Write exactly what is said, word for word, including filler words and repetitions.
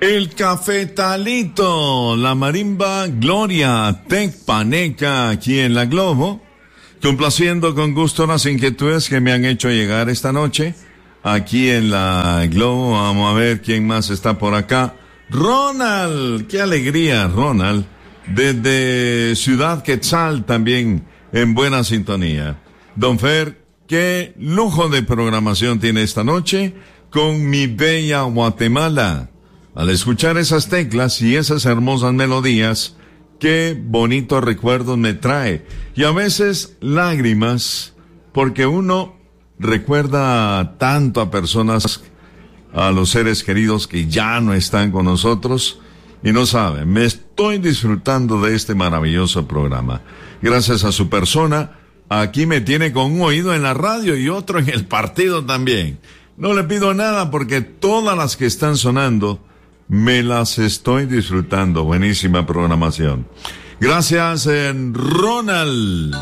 El Cafetalito, la marimba Gloria Tecpaneca aquí en la Globo, complaciendo con gusto las inquietudes que me han hecho llegar esta noche aquí en la Globo. Vamos a ver quién más está por acá. Ronald, qué alegría, Ronald, desde Ciudad Quetzal también en buena sintonía. Don Fer, qué lujo de programación tiene esta noche con mi bella Guatemala. Al escuchar esas teclas y esas hermosas melodías, qué bonitos recuerdos me trae. Y a veces lágrimas, porque uno recuerda tanto a personas, a los seres queridos que ya no están con nosotros, y no saben, me estoy disfrutando de este maravilloso programa. Gracias a su persona, aquí me tiene con un oído en la radio y otro en el partido también. No le pido nada porque todas las que están sonando me las estoy disfrutando. Buenísima programación. Gracias, Ronald.